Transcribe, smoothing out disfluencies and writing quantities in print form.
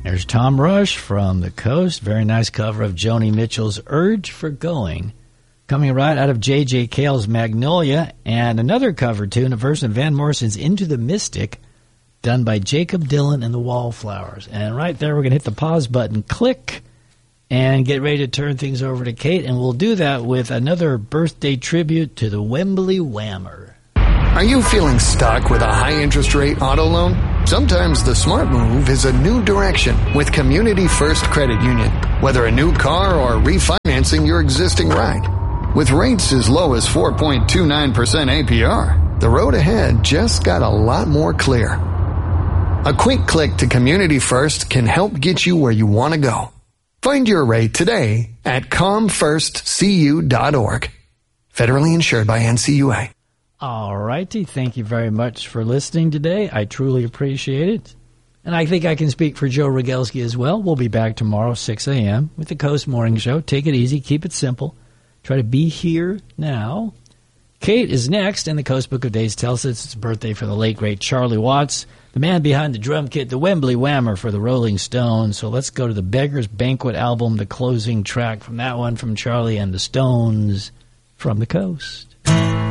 There's Tom Rush from the Coast. Very nice cover of Joni Mitchell's Urge for Going. Coming right out of J.J. Cale's Magnolia. And another cover tune, a version of Van Morrison's Into the Mystic, done by Jacob Dylan and the Wallflowers. And right there, we're going to hit the pause button, click, and get ready to turn things over to Kate. And we'll do that with another birthday tribute to the Wembley Whammer. Are you feeling stuck with a high interest rate auto loan? Sometimes the smart move is a new direction with Community First Credit Union. Whether a new car or refinancing your existing ride. With rates as low as 4.29% APR, the road ahead just got a lot more clear. A quick click to Community First can help get you where you want to go. Find your rate today at comfirstcu.org. Federally insured by NCUA. All righty. Thank you very much for listening today. I truly appreciate it. And I think I can speak for Joe Rogelski as well. We'll be back tomorrow, 6 a.m. with the Coast Morning Show. Take it easy. Keep it simple. Try to be here now. Kate is next, and the Coast Book of Days tells us it's a birthday for the late, great Charlie Watts, the man behind the drum kit, the Wembley Whammer for the Rolling Stones. So let's go to the Beggar's Banquet album, the closing track from that one from Charlie and the Stones from the Coast.